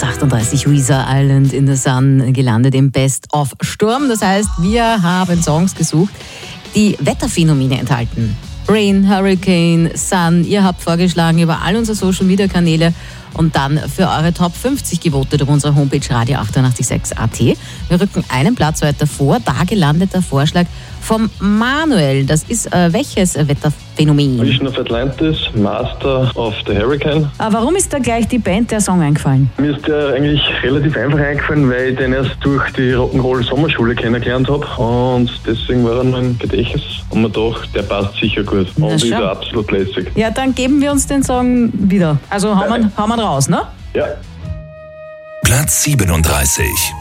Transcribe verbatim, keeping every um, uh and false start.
Platz achtunddreißig, Weezer, Island in the Sun, gelandet im Best of Sturm. Das heißt, wir haben Songs gesucht, die Wetterphänomene enthalten. Rain, Hurricane, Sun. Ihr habt vorgeschlagen über all unsere Social-Media-Kanäle und dann für eure Top fünfzig gewotet auf unserer Homepage radio achtundachtzig Komma sechs Punkt at. Wir rücken einen Platz weiter vor. Da gelandet der Vorschlag vom Manuel. Das ist äh, welches Wetterphänomen? Vision of Atlantis, Master of the Hurricane. Aber warum ist da gleich die Band, der Song eingefallen? Mir ist der eigentlich relativ einfach eingefallen, weil ich den erst durch die Rock'n'Roll Sommerschule kennengelernt habe und deswegen war er noch im Gedächtnis und man dachte, der passt sicher gut und ist absolut lässig. Ja, dann geben wir uns den Song wieder. Also hauen wir, hauen wir raus, ne? Ja. Platz siebenunddreißig.